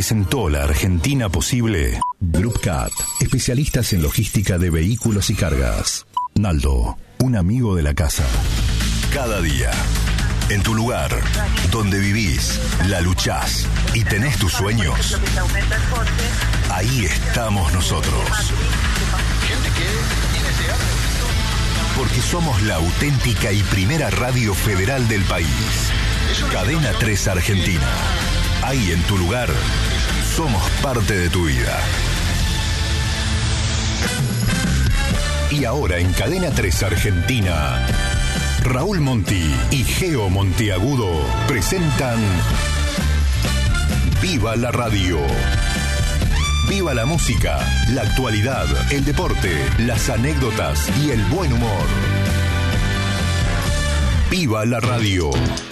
presentó la Argentina posible. Group Cat, especialistas en logística de vehículos y cargas. Naldo, un amigo de la casa. Cada día, en tu lugar, donde vivís, la luchás y tenés tus sueños, ahí estamos nosotros. Porque somos la auténtica y primera radio federal del país. Cadena 3 Argentina. Ahí en tu lugar, somos parte de tu vida. Y ahora en Cadena 3 Argentina, Raúl Monti y Geo Monteagudo presentan Viva la Radio. Viva la música, la actualidad, el deporte, las anécdotas y el buen humor. Viva la Radio.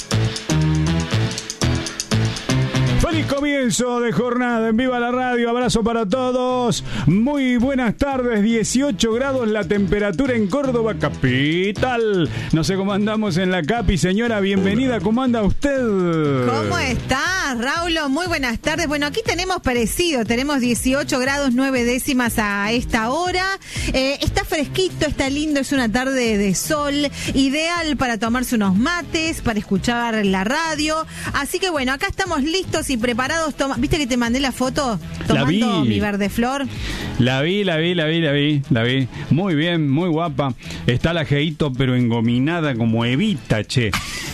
Feliz comienzo de jornada en Viva la Radio, abrazo para todos, muy buenas tardes, 18 grados la temperatura en Córdoba capital, no sé cómo andamos en la Capi, señora, bienvenida, ¿cómo anda usted? ¿Cómo estás, Raúl? Muy buenas tardes, bueno, aquí tenemos parecido, tenemos 18 grados 9 décimas a esta hora, está fresquito, está lindo, es una tarde de sol, ideal para tomarse unos mates, para escuchar la radio, así que bueno, acá estamos listos y preparados. ¿Viste que te mandé la foto tomando mi verde flor? La vi. Muy bien, muy guapa. Está la Geito, pero engominada como Evita, che.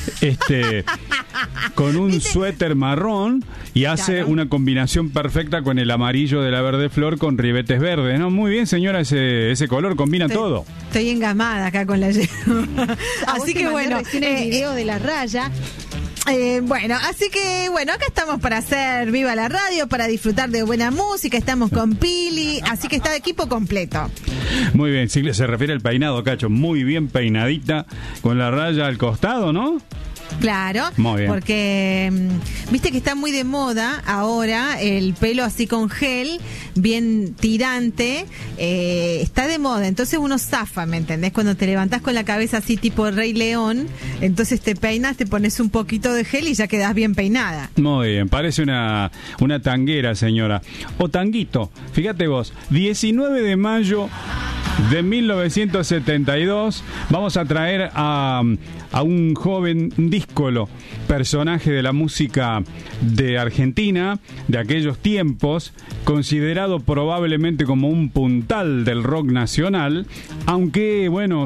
Con un ¿viste? Suéter marrón y hace claro. Una combinación perfecta con el amarillo de la verde flor con ribetes verdes, ¿no? Muy bien, señora, ese color combina todo. Estoy engamada acá con la así que bueno, recién el video de la raya. Así que acá estamos para hacer Viva la Radio, para disfrutar de buena música, estamos con Pili, así que está de equipo completo. Muy bien, sí, se refiere al peinado, Cacho, muy bien peinadita, con la raya al costado, ¿no? Claro, porque viste que está muy de moda ahora el pelo así con gel, bien tirante, está de moda, entonces uno zafa, ¿me entendés? Cuando te levantás con la cabeza así tipo Rey León, entonces te peinas, te pones un poquito de gel y ya quedás bien peinada. Muy bien, parece una tanguera, señora, o tanguito, fíjate vos, 19 de mayo de 1972, vamos a traer a un joven díscolo, personaje de la música de Argentina, de aquellos tiempos, considerado probablemente como un puntal del rock nacional, aunque, bueno,